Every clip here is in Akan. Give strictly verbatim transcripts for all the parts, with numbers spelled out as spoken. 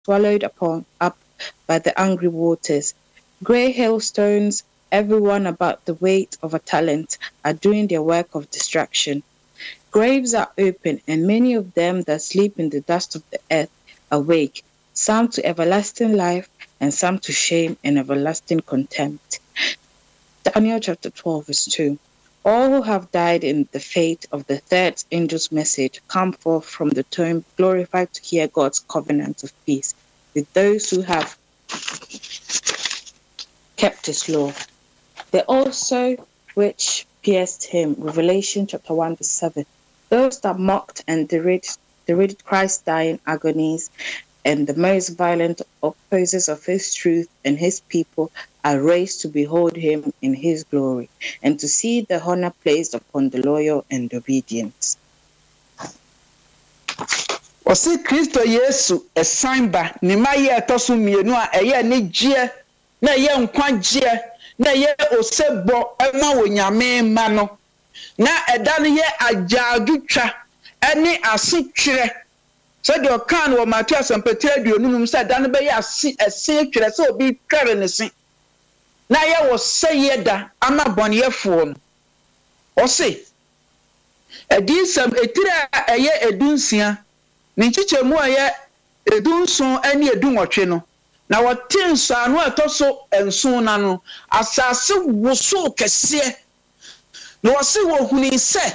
swallowed upon up by the angry waters. Grey hailstones, everyone about the weight of a talent, are doing their work of destruction. Graves are open, and many of them that sleep in the dust of the earth awake, some to everlasting life, and some to shame and everlasting contempt. Daniel chapter twelve, verse two. All who have died in the fate of the third angel's message come forth from the tomb, glorified to hear God's covenant of peace with those who have kept his law. They also which pierced him, Revelation chapter one, verse seven. Those that mocked and derided, derided Christ's dying agonies, and the most violent opposers of his truth and his people are raised to behold him in his glory, and to see the honor placed upon the loyal and obedient. Osi Kristo Yesu esan ba ne ma ye etoso mienu a eye ne gie na ye nkwagie na ye osebo ema wonyame ma no na eda ne ye ajaadutwa ene asitwere so de okan wo Matthew asampetre aduonum se eda ne be ye ase ase twere se obi twere ne se na ye wo seye da ama boneyefo no osi edisam etira eye edunsia ni chichemu aye edunson ani edunwotwe no na wotin so anu etoso enson na no asase woso kese no wose wo huni se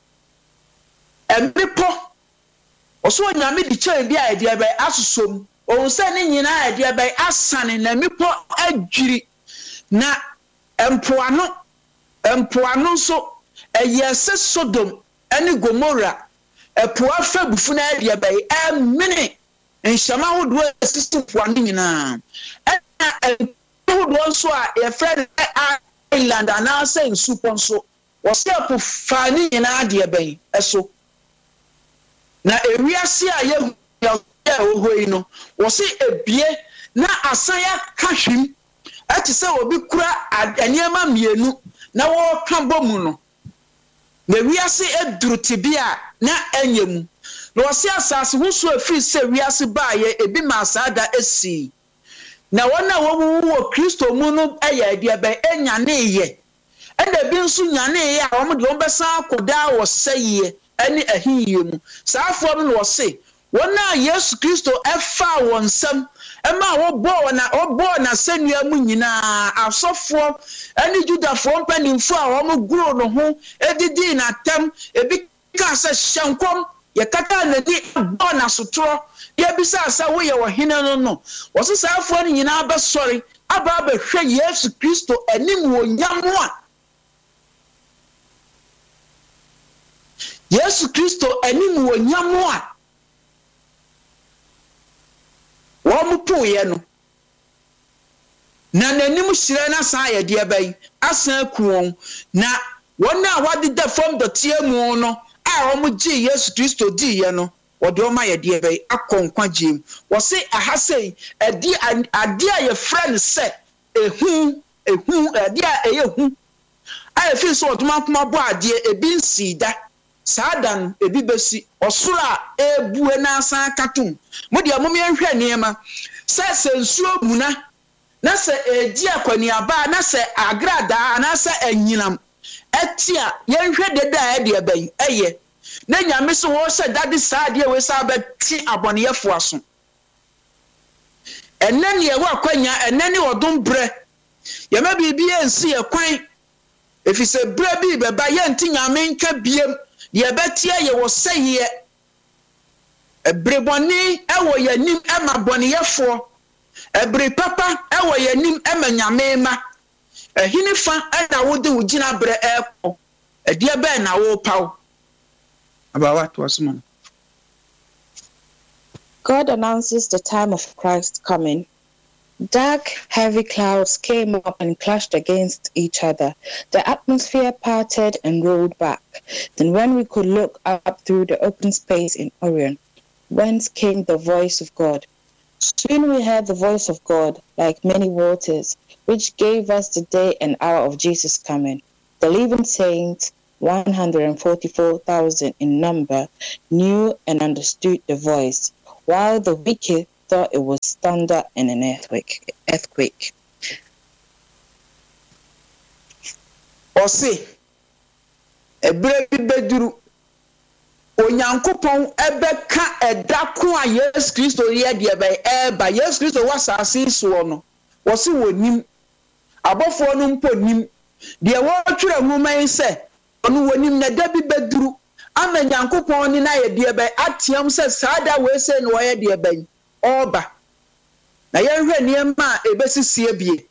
empepo oso nyame di che bia ide be asusom o se ni nyina ide be asane na mepo adwiri na empoano empoano so eyese Sodom ani Gomorrah epoa fa bufu na ade be amene enhyama hodo assistant poano nyina na hodo so a e friend island ana say nsupo so wose apo fa ni nyina ade be eso na ewiase a ye ya ohoi no wose ebie na asaya kahwim ati se obi kura aniema mienu na wo ka bomu no na wiase edurutibia na enyemu na wose asase huso afiri se wiase baaye ebi ma asada esi na wona wo wo Kristo mu no eye dia be enya ne ye enda bi nso nya ne ye a wo de wo besa akoda wo seye ani ahiye mu saafo no wose wona Yesu Kristo efa wonsam ema wo bo na wo bo na sanua mu nyina asofo ani judafo mpanimfo a wo guro no ho edidi na tam ebi ka sa hyankom ye kata na di bo na sotoro ye bisa asa wo ye wo hene no no wo so saafo no nyina ba sori aba ba hwe Yesu Kristo anim wo nyamo a Yesu Kristo anim wo nyamo a wo mu poye no na nanim hyire na san ye de bai asan kuon na wona wade da from the tiemu no a wo mu gi Yesu Kristo di ye no wo de o ma ye de bai akonkwa gim wo se ahasei adi adi a ye friend se ehu ehu adi a eye hu a efi so otuma kuma bo ade ebi nsida sadan ebi besi osura ebu na asan katum mo de amom yenhwe niema se se nsuo muna na se edi akwani aba na se agrada na se anyinam etia yenhwe deda e de ban eye na nyame so wo se dade saade we sa ba ti aboneyefo aso enani e wa kwanya enani odom bre ye ma bibi ensi e kwan efise bre bi be ba ye nti nyame nka biem ye betia ye wo seye ebreboni ewo ye nim ema boneyefo ebre papa ewo ye nim ema nyame ma ehini fa na wo de wugina bre eko edie be na wo paw abawa to asmo. God announces the time of Christ's coming. Dark, heavy clouds came up and clashed against each other. The atmosphere parted and rolled back. Then when we could look up through the open space in Orion, whence came the voice of God. Soon we heard the voice of God, like many waters, which gave us the day and hour of Jesus' coming. The living saints, one hundred forty-four thousand in number, knew and understood the voice, while the wicked thought it was thunder and an earthquake. Earthquake. Ose ebere bi beduru Onyankopon ebeka edako a Yesu Kristo ye de be eba Yesu Kristo wasase so no wo se wonim abofo no mpo nim de wo twere nwoma se ono wonim na da bi beduru ama Nyankopon ni na ye de be atiam se saada we se no ye de be oba na ye hwe niema ebesisie bie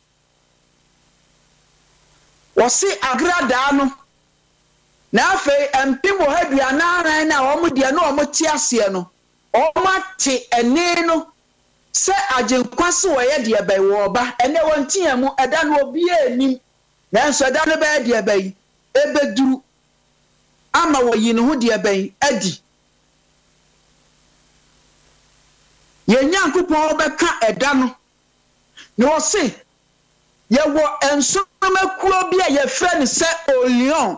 wo se agrada no na fe empimo hadua na ran na wo mudie no wo ti ase no o mate ene no se agenkwase wo ye de be wo ba ene won tiamu eda no obi anim na so eda no be de be ebeduru ama wo yi no ho de be adi ye Nyankopon beka eda no ne wo se ye wo ensomekuo bi a ye frɛ ne se Olion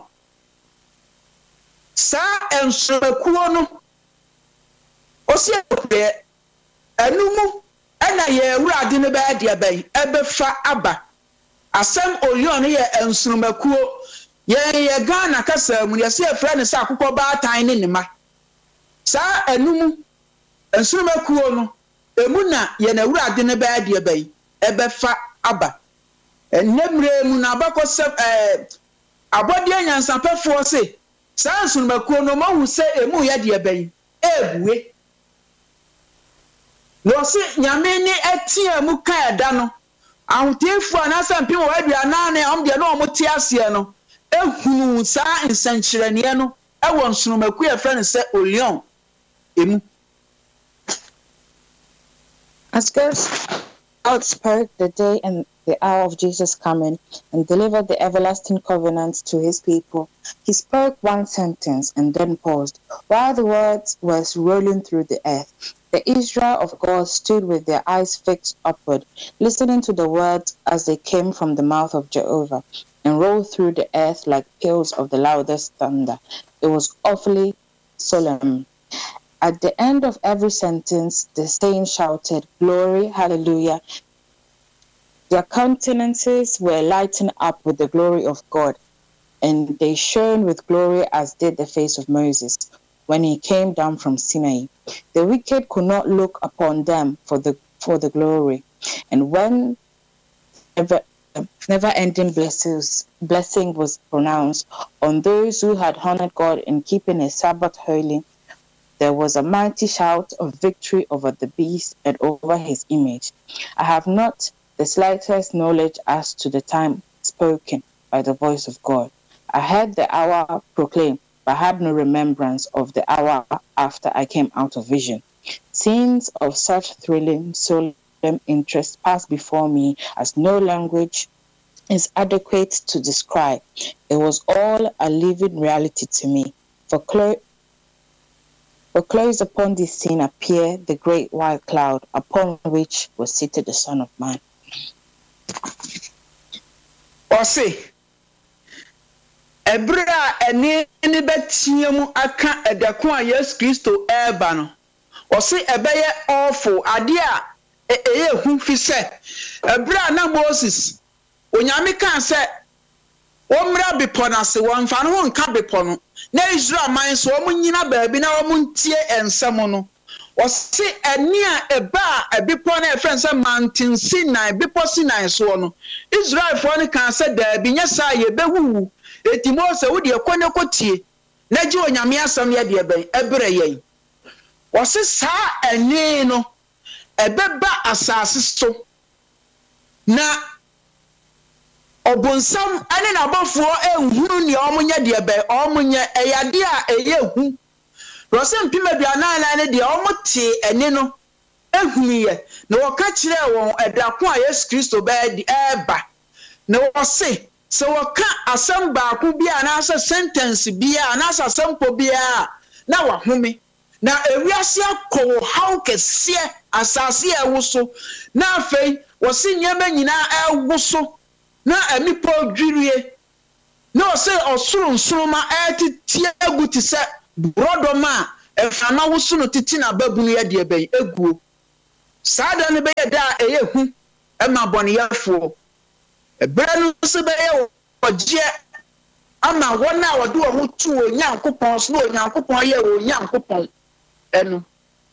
sa ensomekuo no osie kwe anumu ana ye wurade ne ba de abai ebefa aba asem Olion ye ensomekuo ye ye Ghana kasa mu ye se frɛ ne se akokɔ baatan ne nima sa anumu ensomekuo no emu na ye na wurade ne ba de abai ebefa aba enemre mu na bakosem eh abode anyansapefo se sansun makuo no mahu se emu ya de abai ebue no se nyame ni etia mu ka eda no ahotefu anasa mpem wa adua na na om de no omote ase no ehunu sa nsankyerene no ewo nsunu makuo e friend se Olion emu As God outspoke the day and the hour of Jesus coming and delivered the everlasting covenant to his people, he spoke one sentence and then paused. While the words were rolling through the earth, the Israel of God stood with their eyes fixed upward, listening to the words as they came from the mouth of Jehovah and rolled through the earth like peals of the loudest thunder. It was awfully solemn. At the end of every sentence, the saints shouted, "Glory, hallelujah." Their countenances were lightened up with the glory of God, and they shone with glory as did the face of Moses when he came down from Sinai. The wicked could not look upon them for the for the glory, and when never, never-ending blessings, blessing was pronounced on those who had honored God in keeping his Sabbath holy, there was a mighty shout of victory over the beast and over his image. I have not the slightest knowledge as to the time spoken by the voice of God. I heard the hour proclaimed, but had no remembrance of the hour after I came out of vision. Scenes of such thrilling, solemn interest passed before me as no language is adequate to describe. It was all a living reality to me. For close For close upon this scene appeared the great white cloud upon which was seated the Son of Man. Ose ebra ene ne betiam aka edako a Yesu Kristo eba no ose ebeye awful ade a eye hu fi se ebra na Moses onyame kan se omra bepo na se wonfa no nka bepo no na Israel man so omo nyina baabi na omo ntie ensem no ose eni a eba abepo na efren se mountain Sinai bepo Sinai so no Israel fo ne kan se da bi nya sa ye bewu eti Mose wo de ekone kotie na ji onyame asam ye de ben ebre yen ose sa eni no ebeba asase so na obonsam ane na bofo ehunu ne omonye de be omonye eyade a eyehu rose mpimedua na na ne de omote ene no ehuniye na woka kire won edako a Yesu Kristo be di eba na wose so woka asem ba ku bia na asa sentence bia na asa sempo bia na wahome na ewiase akọ how kese asase ewuso na afei wose nyema nyina ewuso na emipo dwirie na o se osuru nsuruma etitie aguti se brodoma efama wosu no titi na babunu ye de ben eguo Sada no be da eye hu e ma boneyefo ebere no so be ye oje ama wona wode wo ho tu onyankopon so onyankopon ye onyankopon enu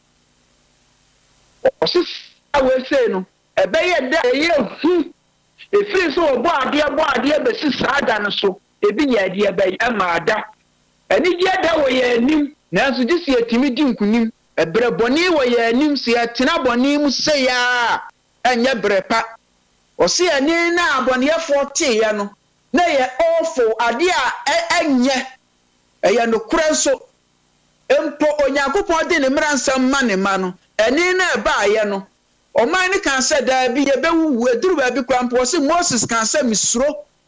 osi awe se no ebe ye da eye hu efiri so obo ade bo ade be si sada no so ebi ye ade be e ma ada eni je da wo ye anim nanso gisi etimi di nkunim ebere boni wo ye anim si etena boni mu se ya enye brepa osi ani na aboneyefo tie ye no na ye ofo ade a enye eye no kure so empo onyankopon de ne mransam ma ne ma no eni na ba ye no oman ni kan se da bi ye bewu eduru ba bi kwampo osi Moses kan se misro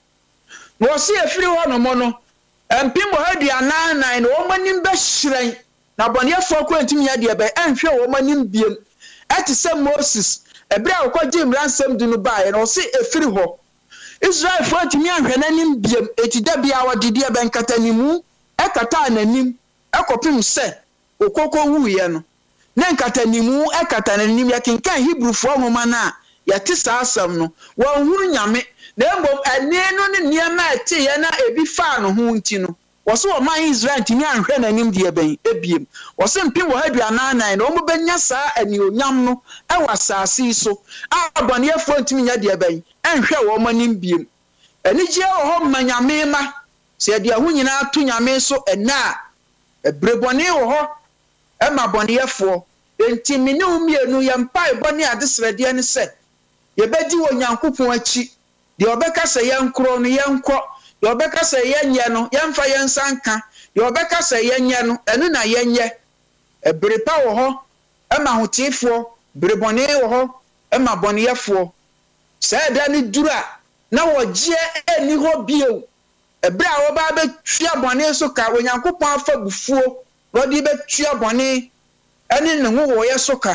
no osi efiri ho no mo no empimo hadi anana no omanim be hyiran na boneyefo kwantim ya de be enhwe wo manim biem ati se Moses ebra akwaje mransam du no ba ye no osi efiri ho Israel for timi ahwe nanim biem etida bia wodede e ben katanimu e kata ananim ekopim se okoko wu ye no na nkatanimu e kata nanim ya kenkan Hebrew fo homa na ya ti saasam no wo huru nyame na mbom ane no ne niema ete ye na ebi fa no ho nti no wo so man Israel timi ahwe nanim de ben ebiem wo se mpim wo hadu ananan no mo benya saa ani onyam no e wasase so aboneyefo ntimi nya de ben enhwe wo manim biem ani je wo ho manyame ma se de ho nyina to nyame so ena ebrebone wo ho e ma boneyefo enti mini umienu ye mpai bone adesrede ne se ye bedi wo nyankopon achi de obeka se ye nkro no ye nkọ de obeka se ye nye no ye mfa ye nsanka de obeka se ye nye no enu na ye nye ebrepa wo ho e ma hotifo brebone wo ho e ma boneyefo Sada ni dura na wogye eni ho bio ebre a wo ba be twia bone so ka onyankopon afa bufuo wodi be twia bone eni ne ho wo ye so ka.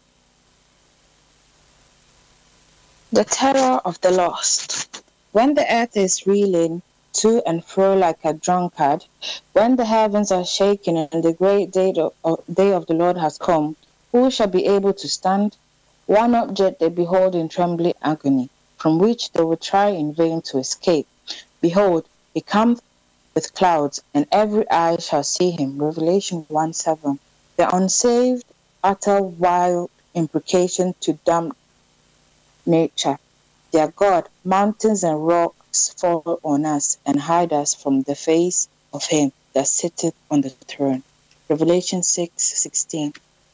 The terror of the lost. When the earth is reeling to and fro like a drunkard, when the heavens are shaking and the great day of, day of the Lord has come, who shall be able to stand? One object they behold in trembling agony, from which they will try in vain to escape. Behold, he comes with clouds, and every eye shall see him. Revelation one seven. The unsaved utter wild imprecation to damn nature. Their God, mountains and rocks fall on us and hide us from the face of him that sitteth on the throne. Revelation six sixteen.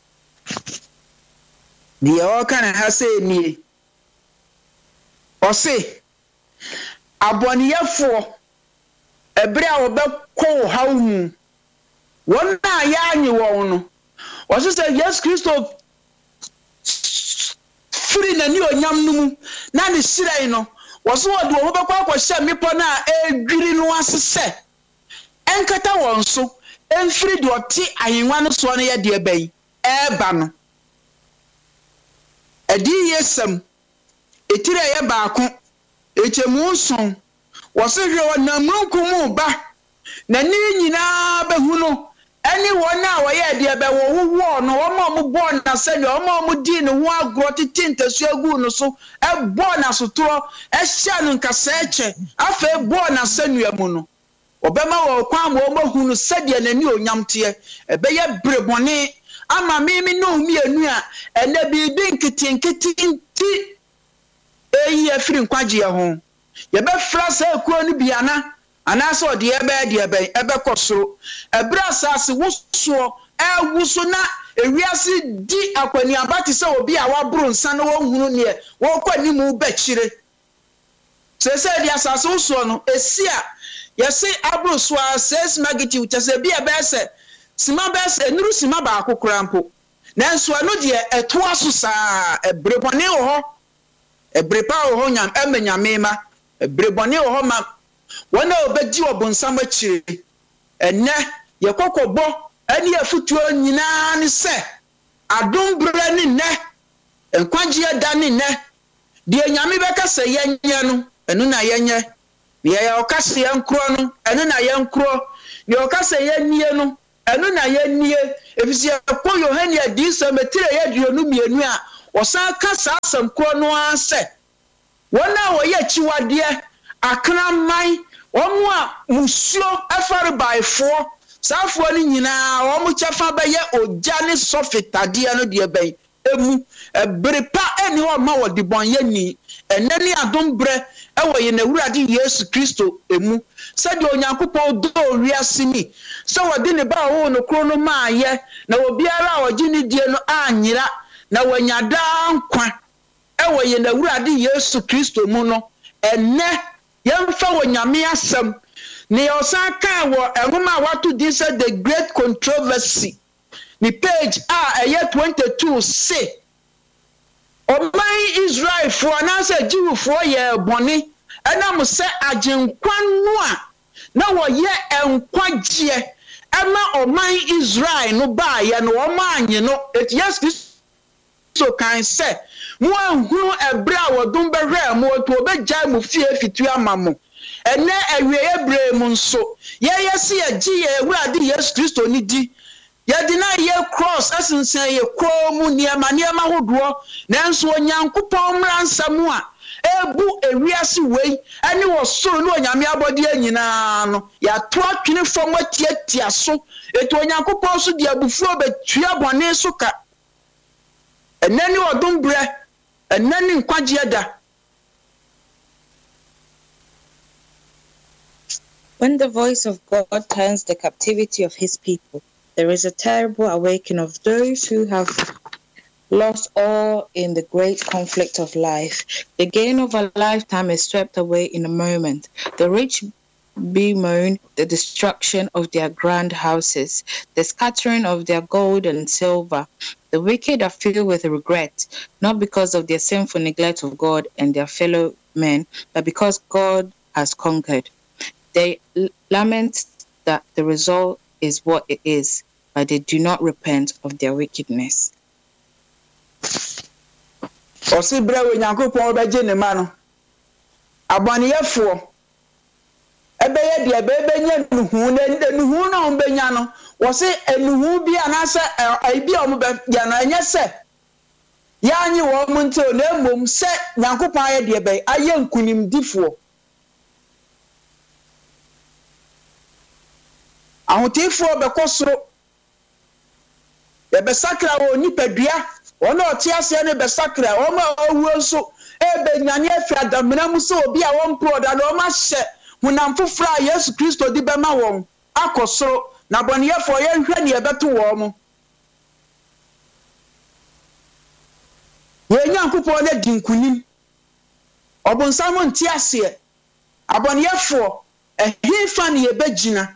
The all can have say me or say aboneyefo ebre a obekọ haw mu won na ya anyi won no o say yes Christo free na ni onyam no mu na ne shirai no wo so wo de wo bekọ akọhye mepo na edwiri no asese enkata won so emfiri de oti ayenwa no so no ye de bai eba no edi yesam etire ye baako echemu son wo so hwe wona munkumu ba na ni nyina behu no eni wona wo ye de be wo wo no wo mo mo bo na sani wo mo mo di ne ho agro titintasu agu no so e bo na sotoro e hia no nkasa eche afa e bo na sani amu no obema wo kwa mo mo hu no sade na ni onyamte e be ye brebone ama mimi no mienu a ene bi bi nkitinkiti nti eyi afiri nkwaje ho ye be fra sa ekuo ni biana ana so de ebe de ebe ebe kosoro ebra asase wuso e wuso na ewiase di akwani abati se obi a wabro nsa na wonhunu ne wo kwani mu ba chire se se di asase wuso no esia ye se abro so a ses magiti utase bi ebe se sima bes enuru sima ba akokora mpo nanso anu de eto aso saa ebrebone wo ho ebrepa wo ho nyam emanyamema ebrebone wo ho ma wona obedi obonsam akire enne ye kokobo ani afutuo nyina ne se adom bra ni ne enkwagye da ni ne de nyame beka se yenye no enu na yenye ye ya okase yenkro no enu na yenkro ye okase yennie no enu na yennie efisi ko Yohane adi so metire ye duonu mienu a wɔsan ka saa asɛm koro no asɛ wɔn a wɔyɛ akyiwadeɛ akraman wɔn a musuo afare baafoɔ saafoɔ no nyinaa wɔn kyɛfa bɛyɛ ogya ne sɔfitadeɛ no deɛ bɛn emu ebere pa ɛni hɔ ma wɔde bɔn yɛ ni ɛnɛ ne adom brɛ ɛwɔ yɛn awurade yesu kristo emu sɛdeɛ onyankopɔn dɔɔ wiase ni sɛ wɔde ne ba wɔwɔ no kuro no maa yɛ na obiara a wɔgye ne die no anyera na wɔanya daa nkwa ɛwɔ yɛn awurade yesu kristo mu no ɛnɛ yɛmfa wɔ nyame asɛm ne yɛsan kan wɔ ɛhoma a wato din sɛ the great controversy ni page a ɛyɛ twenty-two say ɔman israelfoɔ anaasɛ jiwfoɔ yɛ bɔne ɛnam sɛ agyenkwa no a na wɔyɛ nkwagyeɛ ɛma ɔman israel no baayɛ no wɔn anye no eti yes kristo kan sɛ mo ahunu ɛbrɛ a wɔdom bɛhwɛ mo to obɛgyae mo fie fitu ama mo ɛnɛ awie brɛ mu nso yɛyɛ si yɛgye yɛ awurade yesu kristo ni di yɛdina yɛ cross asensen yɛ kro mu nneɛma nneɛma hodoɔ nanso onyankopɔn mmara nsɛm a ebu ewiase wei ɛne wɔ soro ne onyame abɔdeɛ nyinaa no yɛato atwene fam atiatia so etu onyankopɔn so de abufuo betua bɔne so ka ɛnɛ ne ɔdom brɛ ɛnɛ ne nkwagyeɛ da. When the voice of God turns the captivity of his people, there is a terrible awakening of those who have lost all in the great conflict of life. The gain of a lifetime is swept away in a moment. The rich bemoan the destruction of their grand houses, the scattering of their gold and silver. The wicked are filled with regret, not because of their sinful neglect of God and their fellow men, but because God has conquered. They lament that the result is what it is, but they do not repent of their wickedness. Osi brewe nyankopon obeje ne ma no abaniyefo ebeye de ebenya nuhu ne nuhu na ombenya no wo se enuhu bi anase ebi o mbe ya na enye se ya anyi wo mu nte na emom se nyankopon aye de ebe aye nkunim difo ahotifo bekosoro ebe sakra wo nipadua ono otiase ne be sakra o ma owuo nso ebe nyane afi adamena mu so obi a won pro da no ma hye hunam fofra Yesu Kristo di be ma won akosoro na boniyefo ye hwe ne ebeto wo mo ye nyankopon na dinkunim obonsam ntiase aboniyefo ehimfa ne ebegina.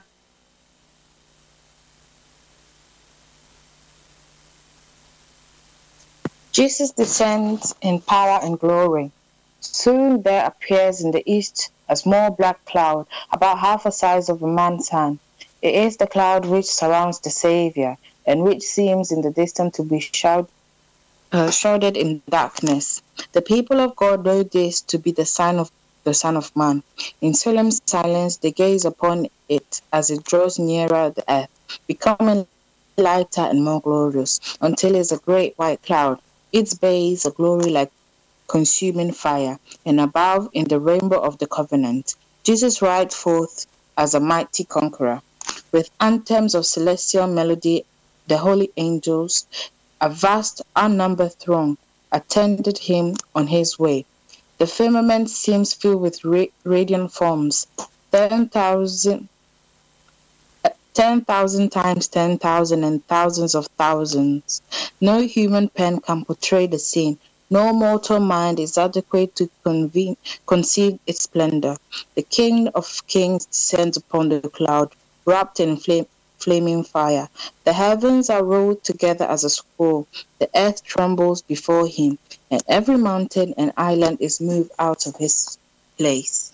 Jesus descends in power and glory. Soon there appears in the east a small black cloud, about half the size of a man's hand. It is the cloud which surrounds the Savior, and which seems in the distance to be shroud, uh, shrouded in darkness. The people of God know this to be the sign of the Son of Man. In solemn silence they gaze upon it as it draws nearer the earth, becoming lighter and more glorious, until it's a great white cloud. Its base a glory like consuming fire, and above in the rainbow of the covenant, Jesus rides forth as a mighty conqueror. With anthems of celestial melody, the holy angels, a vast unnumbered throng, attended him on his way. The firmament seems filled with ra- radiant forms, ten thousand Ten thousand times ten thousand and thousands of thousands. No human pen can portray the scene. No mortal mind is adequate to convene, conceive its splendor. The King of Kings descends upon the cloud, wrapped in flame, flaming fire. The heavens are rolled together as a scroll. The earth trembles before him, and every mountain and island is moved out of his place.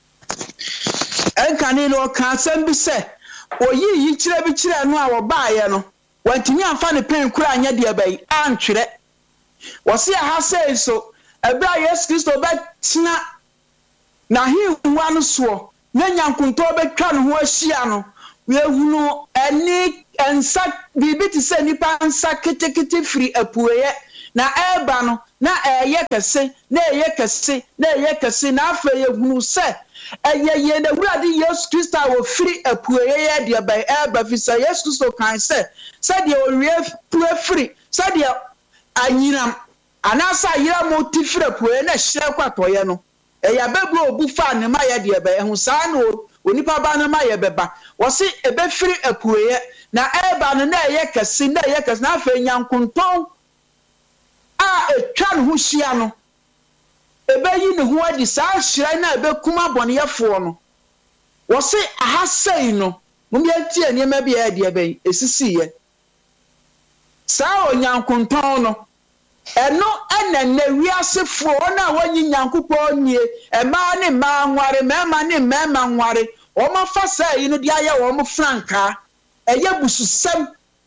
Oyi yi kire bi kire no a wo baaye no wantimi amfa ne pen kura anya de abai antwere wo se ha sei so ebra Yesu Kristo ba tina na hiwa no so na nyankunto betwa no ho ahia no we ehunu ani ensa bibi ti se nipa nsa ketekete firi apueye na eba no na eye kese na eye kese na eye kese na afa ye hunu se eye ye na wurade Yesu Kristo a wo firi apueye ye de ba eba fi se Yesu Kristo kan se se de owie pue firi se de anyinam anasa yira mo ti firi apueye na hye kwatoye no eye abebu obu fa ne ma ye de ba ehun sa no onipa ba na ma ye beba wo se ebe firi apueye na eba no na eye kese na eye kese na afa nyankonton a etwa no hia no ebe yi ne ho adi saa hira na ebe kuma boneyefo no wo se ahasai no mum ye tie ne ma bia de ebe esisi ye saa onyankonton no eno ena na wiasefo na wanyi nyankopon nie ema ne ma nware mema ne mema nware o ma fa sai no dia ye wo mo franka eye bususem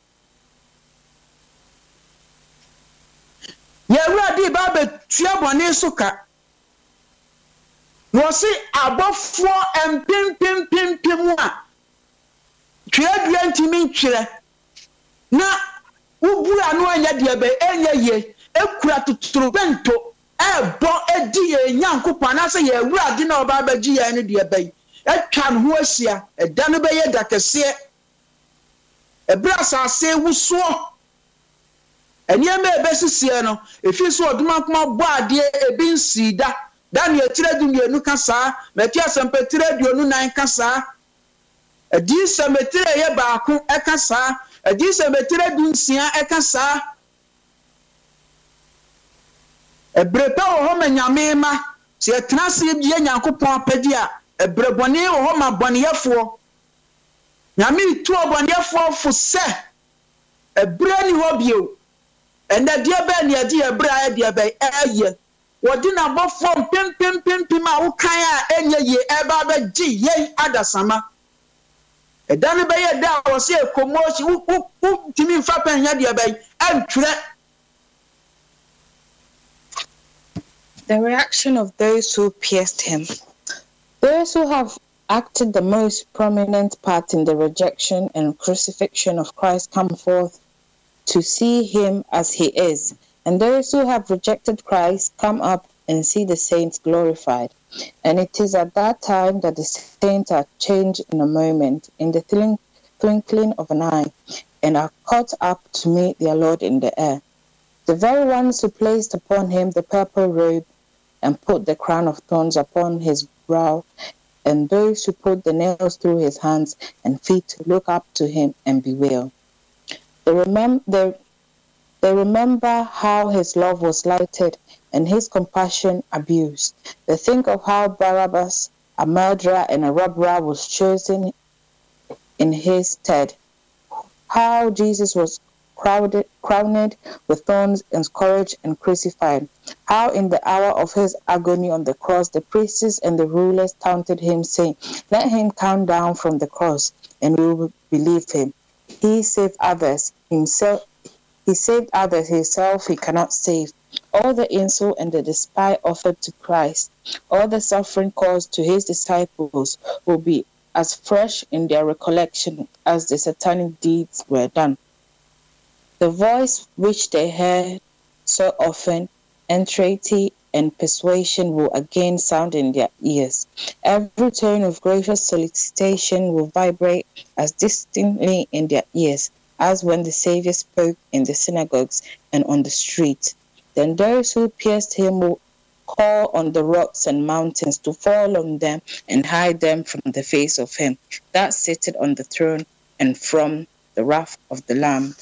Yewurade ba betua bone suka no si abofo empim pim pim pim a twedua ntimi ntwere na ubura no anya de be enya ye ekura tuturu bento ebo edi ye nyankopon na se yewurade na oba baji ye ne de be etwa no ho asia eda no be ye dakese ebra sase wuso Enieme ebesisie no efiso oduma kuma bo ade ebi nsida Daniel tire du mienu kasa Matia sempetire du onu nan kasa edi semetire ye baako ekasa edi semetire du nsia ekasa ebrepa wo ho manyame ma se etrase bie nyankopon apedi a ebrebone wo ho maboneyefo nyame tu oboneyefo fo se ebre ni ho bio and the dear Ben, ya dear bride, dear bay, eh, what dinner both from pim pim pim pim out kaya, and ye eba g ye other summer. A done by a down was here, commotion, whoop, whoop, whoop, Timmy Fappen, ya bay, and trap. The reaction of those who pierced him. Those who have acted the most prominent part in the rejection and crucifixion of Christ come forth to see him as he is, and those who have rejected Christ come up and see the saints glorified. And it is at that time that the saints are changed in a moment, in the twinkling of an eye, and are caught up to meet their Lord in the air. The very ones who placed upon him the purple robe and put the crown of thorns upon his brow, and those who put the nails through his hands and feet to look up to him and bewail. They remember, they, they remember how his love was lighted and his compassion abused. They think of how Barabbas, a murderer and a robber, was chosen in his stead. How Jesus was crowded, crowned with thorns and scourged and crucified. How in the hour of his agony on the cross, the priests and the rulers taunted him, saying, "Let him come down from the cross, and we will believe him. He saved others, himself. He saved others, himself he cannot save." All the insult and the despite offered to Christ, all the suffering caused to his disciples will be as fresh in their recollection as the satanic deeds were done. The voice which they heard so often, entreaty and persuasion, will again sound in their ears. Every tone of gracious solicitation will vibrate as distinctly in their ears as when the Savior spoke in the synagogues and on the streets. Then those who pierced him will call on the rocks and mountains to fall on them and hide them from the face of him that sitteth on the throne and from the wrath of the Lamb.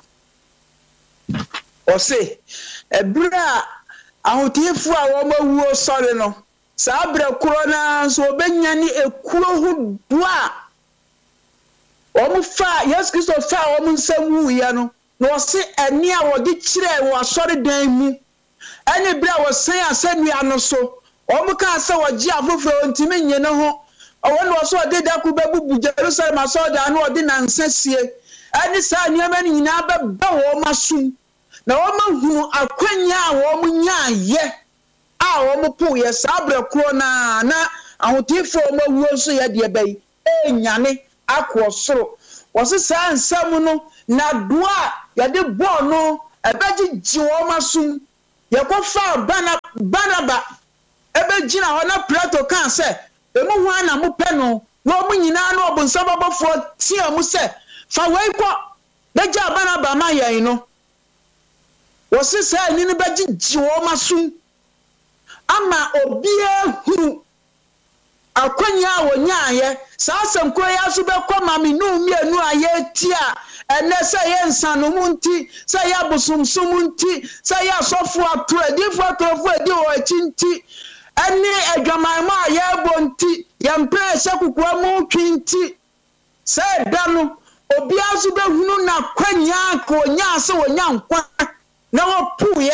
Ose, ebra ahotiefo a wo mawuo sore no, saa bra koro na so obenya ni ekuro hu do a wo fa Yesu Kristo fa wo nsam wuya no, na ose ani a wo de kire wo asore dan mu ani bra wo san asanua no so wo ka se wo gi afoforo ntimi nye ne ho owo no so de da ku bebubu Jerusalem aso da no de nansasie ani sa niam ni nyina ba ba wo masum na wo mahunu akwanya a wo munya ye a wo mpo ye sabre kro na na ahotifo mawuo so ye de bai enyane akwo soro wo se sa nsam no na doa ye de bo no ebeji jiwo masum yekofa bana banaba ebegina ho na Plato kan se emu hu ana mo pe no na omu nyina na obunsa babofo tia mu se fa wei ko beja banaba ma yen no wo se se ni ni beji jiwo masum ama obie huru akwanya wonyaye saa semko ya so be koma me no mi anu aye tia ene se ye nsano munti se ya busumsum munti se ya sofo ato adifo atofo adi o achinti ene adwaman ma aye bonti ya mpre se kukua mu twinti se da no obi aso be hunu na kwanya ko nya se wonya nkwa na wo puye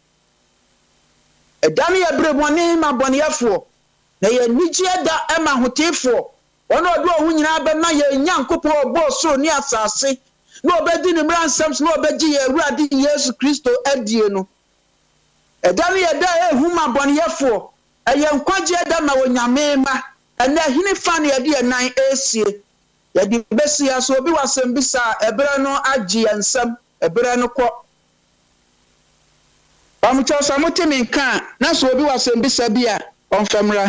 edani ya breboni ma boniyefo na ye nijie da ema hotifo ono odo ohu nyina be ma ye nyankopon obo so ni asase no obedi ni mransams no obeji ye Awurade Yesu Kristo adie no edani ye da ehu ma boniyefo eye nkwaje da ma wonyame ma ene hini fan ye de nan esie ye di besi ya so obi wasem bisa ebere no agi ensam ebere no ko pamucho samutimi nkan na so obi wasem bisa bia onfamra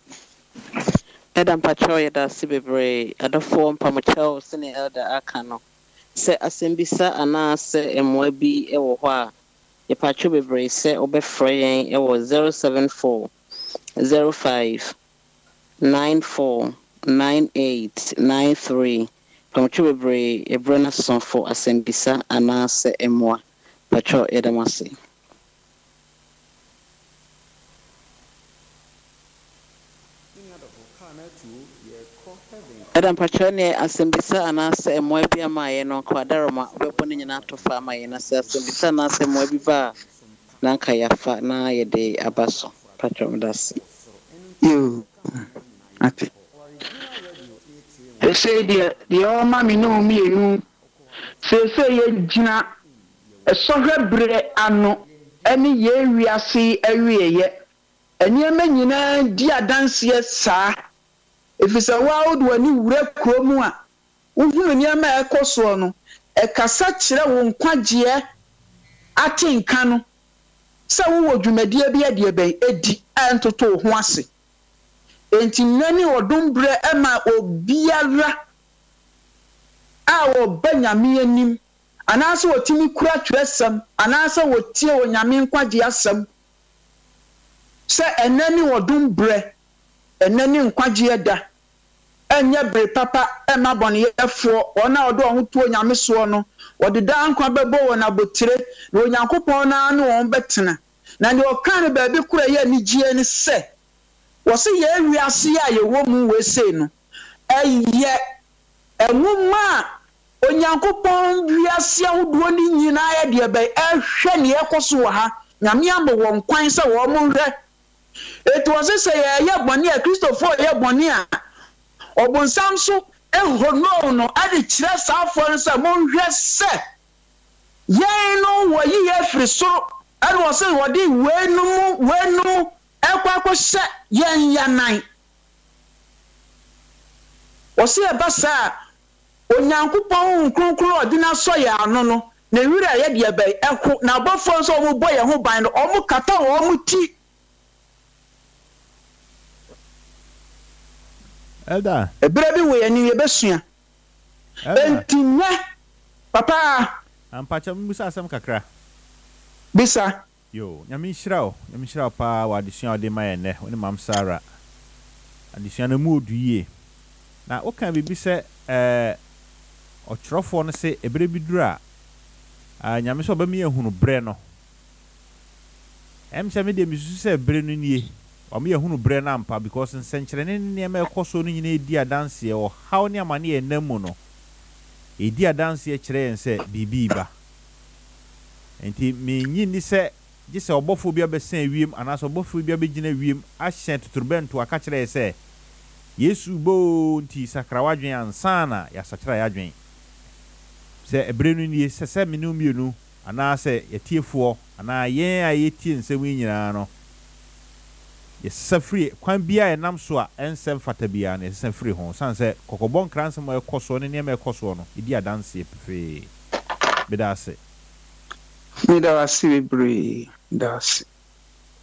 Edam patrol da sibebre adafo pamucho sene elder akano se asembisa ana se emwa bi ewo ho a ye patro bebre se obefre yen ewo zero seven four zero five nine four nine eight nine three pamucho bebre ebrona son for asembisa ana se emwa patro edamase Adam Patrone asembisa anase emwa bi amaye no kwadaroma bebo ne nyina tofa amaye na se asembisa na se emwa bi ba na nka yafa na yede abaso patron das yo ati ese dia dia ma mi no mi enu se se ye gina esohwe bre ano eni ye wiase awieye eniema nyina di adanse saa efisa wa odu ani wure kromu a uhunu niama ekoso no ekasa kire wo nkwagye atenka no se wo dwumadie bi ade ben edi antoto ho ase enti nani odumbre ema obiara a wo banyame anim anase wotimi kura twesam anase wotie wo nyame nkwagye asam se enani odumbre enani nkwagye da enya bre papa ema bone yefo ona odo ho tuo nyame so no ode da nkwa bebo wona botire na onyankopon na na won betena na ne okan ba bi kura ye nigie ni se wo se ye wiase ya ye wo mu we se no eye enuma onyankopon wiase ahodo ni nyina ye de be ehwe ne ekoso ha nyame ambo won kwan se wo mu hwe eto wo se ye ye bone a Christopher ye bone a obonsam so ehono no ade kire saafo nsa monhwe se yen no wo yi ye firi so ade wo se wo di wenu wenu ekwakwo hye yen yanan wo se e basa onyankopon nkronkron odina so ya ano no na wira ye de bai eho na abofo nso omo boye ho ban no omo kata omo ti Elda. Ebere bi we ani ye besua. Entinya papa. Ampacha musa asam kakra. Bisa. Yo, nyami shirao, nyami shirao pa wa adisua ode ma ene, woni mam Sara. Adisua na mu oduye. Na o kan bibi se eh otrofo no se ebere bi dura. Ah nyami so ba mi ehunu bre no. Em se me de mi su se bre no nie. Omo yehunu bre na mpa because nsenkyere ne ne ma ekoso no nyina edi adanse e o haw ne amane e namu no edi adanse e kire ense bibi ba enti me nyi ni se gise obofo bia besen wiem anaso obofo bia begina wiem ahye tuturbento aka kire se Yesu bo nti sakrawadwen ansana ya sakra ya adwen se ebre no ni se se menu mienu ana se yetiefo ana yen ayetie nsem nyina no yes safri kwan bia enam so a ensem fata bia na ensem free ho san se kokobon kranse mo ekoso ne ne ma ekoso no idi adanse pefe bedase Me da wasi bebree. Da wasi.